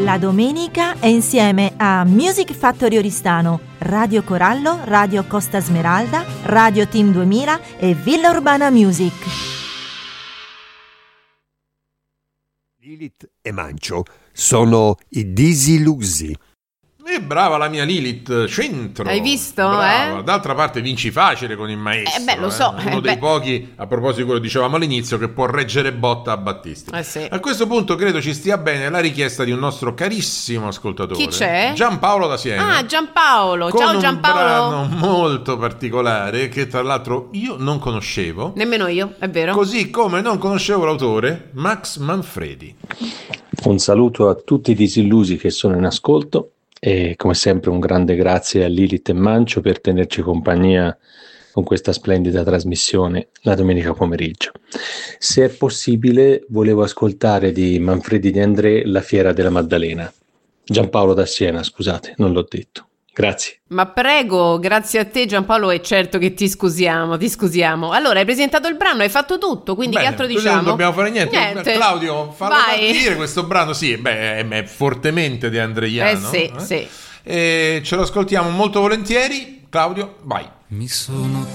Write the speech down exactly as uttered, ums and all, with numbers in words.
La domenica è insieme a Music Factory Oristano, Radio Corallo, Radio Costa Smeralda, Radio Team duemila e Villa Urbana Music. Lilith e Mancio sono i disillusi. E brava la mia Lilith, centro. Hai visto, brava. eh? D'altra parte vinci facile con il maestro. Eh beh, lo so. Eh? Uno eh dei beh. pochi, a proposito di quello che dicevamo all'inizio, che può reggere botta a Battisti. Eh sì. A questo punto credo ci stia bene la richiesta di un nostro carissimo ascoltatore. Chi c'è? Giampaolo da Siena. Ah, Giampaolo. Con Ciao un Giampaolo. brano molto particolare che tra l'altro io non conoscevo. Nemmeno io, è vero. Così come non conoscevo l'autore, Max Manfredi. Un saluto a tutti i disillusi che sono in ascolto e come sempre un grande grazie a Lilith e Mancio per tenerci compagnia con questa splendida trasmissione la domenica pomeriggio. Se è possibile volevo ascoltare di Manfredi De André La Fiera della Maddalena. Giampaolo da Siena, scusate, non l'ho detto. Grazie. Ma prego, grazie a te Giampaolo, e certo che ti scusiamo, ti scusiamo. Allora, hai presentato il brano, hai fatto tutto, quindi Bene, che altro così diciamo? Non dobbiamo fare niente. Niente. Claudio, fallo Vai. partire questo brano, sì, beh, è, è fortemente De Andreiano. Eh sì, eh? sì. E ce lo ascoltiamo molto volentieri. Claudio, vai. Mi sono